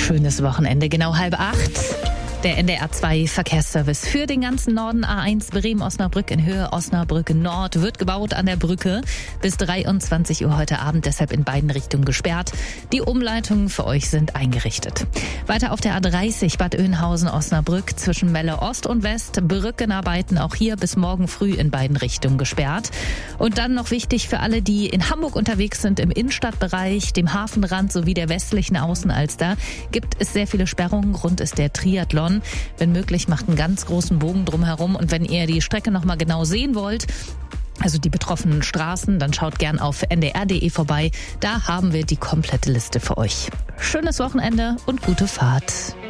schönes Wochenende, genau 7:30. Der NDR 2 Verkehrsservice für den ganzen Norden. A1 Bremen-Osnabrück in Höhe Osnabrück Nord wird gebaut an der Brücke bis 23 Uhr heute Abend, deshalb in beiden Richtungen gesperrt. Die Umleitungen für euch sind eingerichtet. Weiter auf der A30 Bad Oeynhausen-Osnabrück zwischen Melle Ost und West. Brückenarbeiten auch hier bis morgen früh in beiden Richtungen gesperrt. Und dann noch wichtig für alle, die in Hamburg unterwegs sind, im Innenstadtbereich, dem Hafenrand sowie der westlichen Außenalster, gibt es sehr viele Sperrungen. Grund ist der Triathlon. Wenn möglich, macht einen ganz großen Bogen drumherum. Und wenn ihr die Strecke nochmal genau sehen wollt, also die betroffenen Straßen, dann schaut gern auf ndr.de vorbei. Da haben wir die komplette Liste für euch. Schönes Wochenende und gute Fahrt.